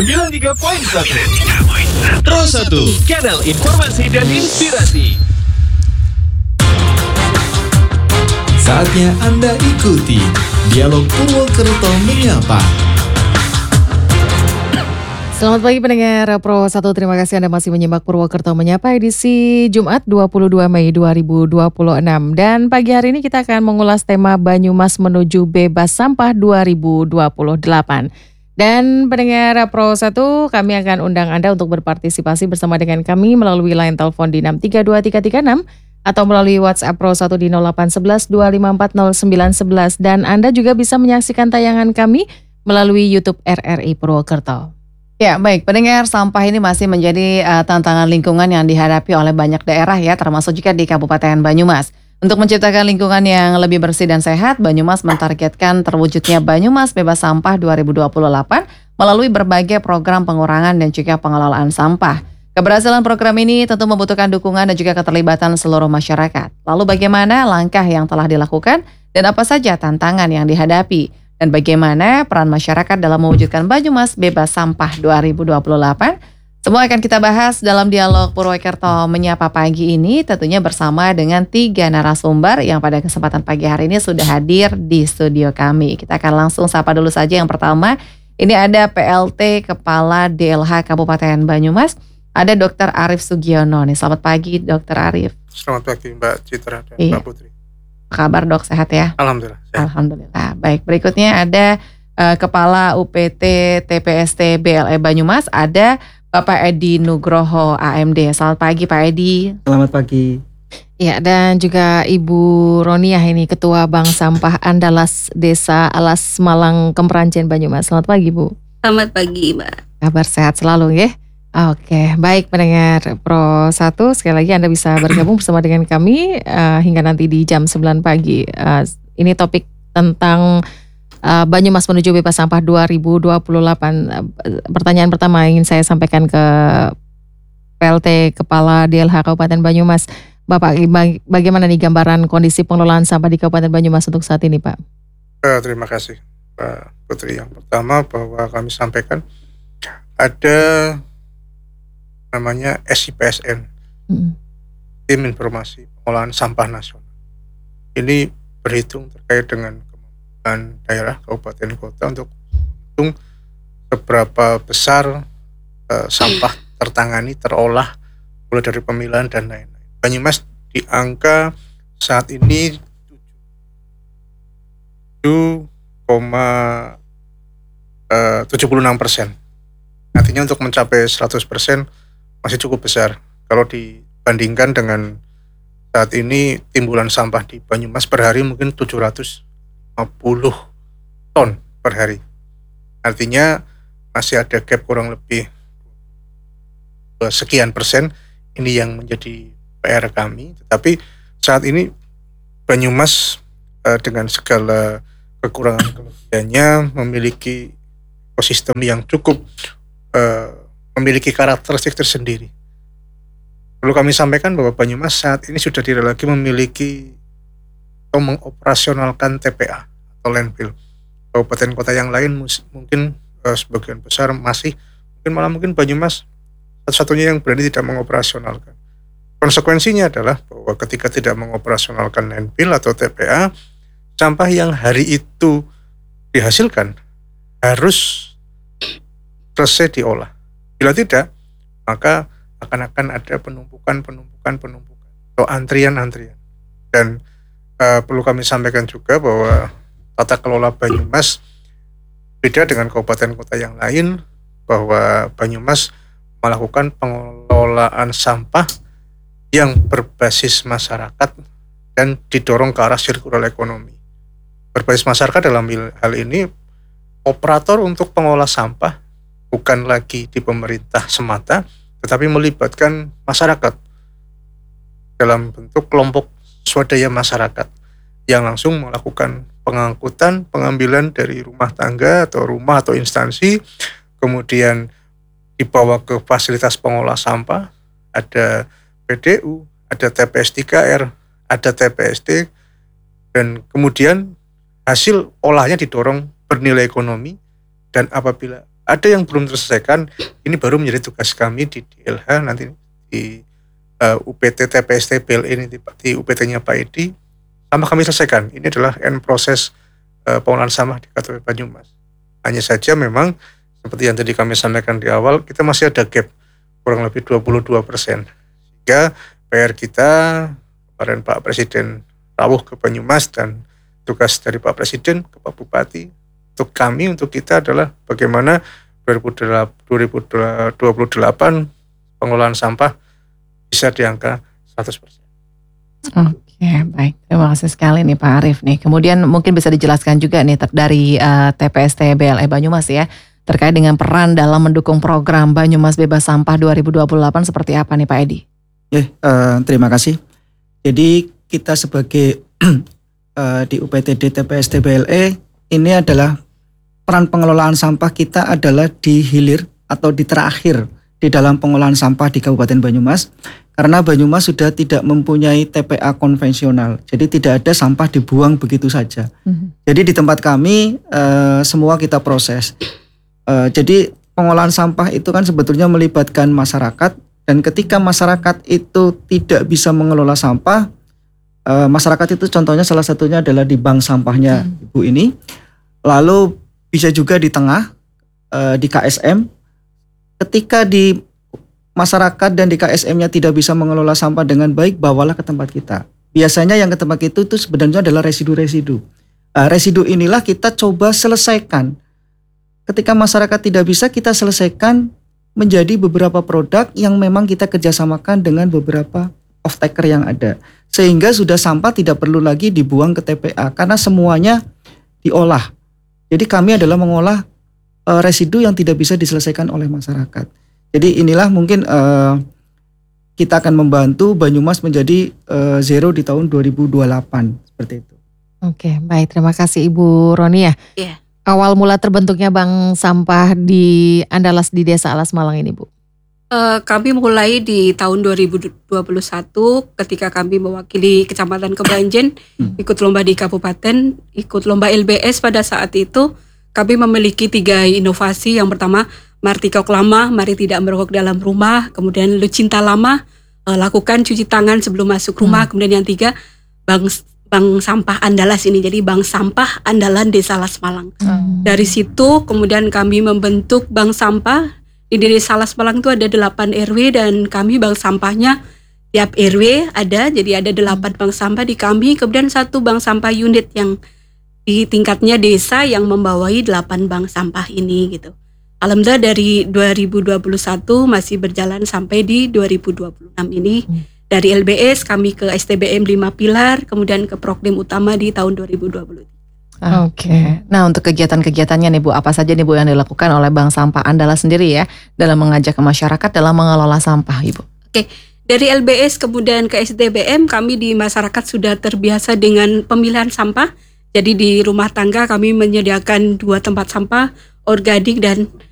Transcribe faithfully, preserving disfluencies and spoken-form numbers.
sembilan puluh tiga koma satu Pro satu, kanal informasi dan inspirasi. Saatnya Anda ikuti Dialog Purwokerto Menyapa. Selamat pagi pendengar Pro satu, terima kasih Anda masih menyimak Purwokerto Menyapa edisi Jumat dua puluh dua Mei dua ribu dua puluh enam. Dan pagi hari ini kita akan mengulas tema Banyumas menuju bebas sampah dua ribu dua puluh delapan. Dan pendengar Pro satu, kami akan undang Anda untuk berpartisipasi bersama dengan kami melalui line telepon di enam tiga dua tiga tiga enam atau melalui WhatsApp Pro satu di nol delapan satu satu dua lima empat nol sembilan satu satu. Dan Anda juga bisa menyaksikan tayangan kami melalui YouTube R R I Purwokerto. Ya, baik, pendengar, sampah ini masih menjadi uh, tantangan lingkungan yang dihadapi oleh banyak daerah ya, termasuk juga di Kabupaten Banyumas. Untuk menciptakan lingkungan yang lebih bersih dan sehat, Banyumas mentargetkan terwujudnya Banyumas bebas sampah dua ribu dua puluh delapan melalui berbagai program pengurangan dan juga pengelolaan sampah. Keberhasilan program ini tentu membutuhkan dukungan dan juga keterlibatan seluruh masyarakat. Lalu bagaimana langkah yang telah dilakukan dan apa saja tantangan yang dihadapi? Dan bagaimana peran masyarakat dalam mewujudkan Banyumas bebas sampah dua ribu dua puluh delapan? Semua akan kita bahas dalam dialog Purwokerto Menyapa pagi ini, tentunya bersama dengan tiga narasumber yang pada kesempatan pagi hari ini sudah hadir di studio kami. Kita akan langsung sapa dulu saja. Yang pertama, ini ada P L T Kepala D L H Kabupaten Banyumas, ada Dokter Arief Sugiono. Nih, selamat pagi Dokter Arief. Selamat pagi Mbak Citra dan iya. Mbak Putri. Apa kabar dok, sehat ya? Alhamdulillah. Sehat. Alhamdulillah. Baik, berikutnya ada uh, Kepala U P T T P S T B L E Banyumas, ada Bapak Edi Nugroho A M D. Selamat pagi Pak Edi. Selamat pagi. Ya, dan juga Ibu Roniah ini Ketua Bank Sampah Andalas Desa Alas Malang Kemerancen Banyumas. Selamat pagi Bu. Selamat pagi Mbak. Kabar sehat selalu ya. Oke, baik pendengar Pro satu, sekali lagi Anda bisa bergabung bersama dengan kami uh, hingga nanti di jam sembilan pagi. Uh, ini topik tentang uh, Banyumas menuju bebas sampah dua ribu dua puluh delapan. Uh, pertanyaan pertama ingin saya sampaikan ke P L T Kepala D L H Kabupaten Banyumas. Bapak, bagaimana nih gambaran kondisi pengelolaan sampah di Kabupaten Banyumas untuk saat ini Pak? Uh, terima kasih Pak Putri. Yang pertama bahwa kami sampaikan ada namanya S I P S N, hmm. Tim Informasi Pengolahan Sampah Nasional. Ini berhitung terkait dengan kemampuan daerah, kabupaten, kota untuk menghitung seberapa besar uh, sampah tertangani, terolah, mulai dari pemilahan dan lain-lain. Banyumas di angka saat ini tujuh koma tujuh enam persen. Artinya untuk mencapai seratus persen masih cukup besar kalau dibandingkan dengan saat ini timbulan sampah di Banyumas per hari mungkin tujuh ratus lima puluh ton per hari. Artinya masih ada gap kurang lebih sekian persen. Ini yang menjadi P R kami. Tetapi saat ini Banyumas eh, dengan segala kekurangan kelebihannya memiliki ekosistem yang cukup eh, memiliki karakteristik tersendiri. Perlu kami sampaikan bahwa Banyumas saat ini sudah tidak lagi memiliki atau mengoperasionalkan T P A atau landfill. Kabupaten kota yang lain mus- mungkin uh, sebagian besar masih, mungkin malah mungkin Banyumas satu-satunya yang berani tidak mengoperasionalkan. Konsekuensinya adalah bahwa ketika tidak mengoperasionalkan landfill atau T P A, sampah yang hari itu dihasilkan harus selesai diolah. Bila tidak, maka akan-akan ada penumpukan-penumpukan-penumpukan atau antrian-antrian. Dan uh, perlu kami sampaikan juga bahwa tata kelola Banyumas beda dengan kabupaten kota yang lain, bahwa Banyumas melakukan pengelolaan sampah yang berbasis masyarakat dan didorong ke arah sirkular ekonomi. Berbasis masyarakat dalam hal ini, operator untuk pengolah sampah bukan lagi di pemerintah semata, tetapi melibatkan masyarakat dalam bentuk kelompok swadaya masyarakat yang langsung melakukan pengangkutan, pengambilan dari rumah tangga atau rumah atau instansi, kemudian dibawa ke fasilitas pengolah sampah, ada P D U, ada T P S tiga R, ada T P S T, dan kemudian hasil olahnya didorong bernilai ekonomi, dan apabila ada yang belum terselesaikan, ini baru menjadi tugas kami di D L H nanti di uh, U P T T P S T B L E ini di, di U P T-nya Pak Edi, sama kami selesaikan. Ini adalah end proses uh, pengolahan sampah di K T P Banyumas. Hanya saja memang seperti yang tadi kami sampaikan di awal, kita masih ada gap kurang lebih dua puluh dua persen. Sehingga P R kita, kemarin Pak Presiden rawuh ke Banyumas dan tugas dari Pak Presiden ke Pak Bupati, untuk kami, untuk kita adalah bagaimana dua ribu dua puluh delapan pengolahan sampah bisa di angka seratus persen. Oke, baik. Terima kasih sekali nih Pak Arief nih. Kemudian mungkin bisa dijelaskan juga nih ter- dari uh, T P S T B L E Banyumas ya, terkait dengan peran dalam mendukung program Banyumas Bebas Sampah dua ribu dua puluh delapan seperti apa nih Pak Edi? Ya, uh, terima kasih. Jadi kita sebagai uh, di U P T D T P S T B L E ini adalah peran pengelolaan sampah kita adalah di hilir atau di terakhir di dalam pengolahan sampah di Kabupaten Banyumas, karena Banyumas sudah tidak mempunyai T P A konvensional, jadi tidak ada sampah dibuang begitu saja. Mm-hmm. Jadi di tempat kami uh, semua kita proses. Uh, jadi pengolahan sampah itu kan sebetulnya melibatkan masyarakat, dan ketika masyarakat itu tidak bisa mengelola sampah, uh, masyarakat itu contohnya salah satunya adalah di bank sampahnya mm. Ibu ini, lalu bisa juga di tengah uh, di K S M. Ketika di masyarakat dan di K S M-nya tidak bisa mengelola sampah dengan baik, bawalah ke tempat kita. Biasanya yang ke tempat itu itu sebenarnya adalah residu-residu. Uh, residu inilah kita coba selesaikan. Ketika masyarakat tidak bisa, kita selesaikan menjadi beberapa produk yang memang kita kerjasamakan dengan beberapa off-taker yang ada. Sehingga sudah sampah tidak perlu lagi dibuang ke T P A karena semuanya diolah. Jadi kami adalah mengolah uh, residu yang tidak bisa diselesaikan oleh masyarakat. Jadi inilah mungkin uh, kita akan membantu Banyumas menjadi uh, zero di tahun dua ribu dua puluh delapan seperti itu. Oke, baik, terima kasih Ibu Roni ya. Iya. Awal mula terbentuknya bank sampah di Andalas di Desa Alas Malang ini, Bu. Uh, kami mulai di tahun dua ribu dua puluh satu ketika kami mewakili Kecamatan Kebanjen hmm. ikut lomba di Kabupaten, ikut lomba L B S pada saat itu. Kami memiliki tiga inovasi. Yang pertama, Mari Tikok Lama, mari tidak merokok dalam rumah. Kemudian Lu Cinta Lama, uh, lakukan cuci tangan sebelum masuk rumah. Hmm. Kemudian yang tiga, Bank Bank Sampah Andalas ini, jadi Bank Sampah Andalan Desa Alas Malang. Hmm. Dari situ kemudian kami membentuk Bank Sampah. Di Desa Alas Malang itu ada delapan R W dan kami bank sampahnya tiap R W ada, jadi ada delapan bank sampah di kami. Kemudian satu bank sampah unit yang di tingkatnya desa yang membawahi delapan bank sampah ini gitu. Alhamdulillah dari dua ribu dua puluh satu masih berjalan sampai di dua ribu dua puluh enam ini. Dari L B S kami ke S T B M lima Pilar, kemudian ke Prokdim Utama di tahun dua ribu dua puluh. Oke. Okay. Nah, untuk kegiatan-kegiatannya nih Bu, apa saja nih Bu yang dilakukan oleh Bank Sampah Andalas sendiri ya dalam mengajak ke masyarakat dalam mengelola sampah, Ibu? Oke. Okay. Dari L B S kemudian ke S D B M, kami di masyarakat sudah terbiasa dengan pemilihan sampah. Jadi di rumah tangga kami menyediakan dua tempat sampah organik dan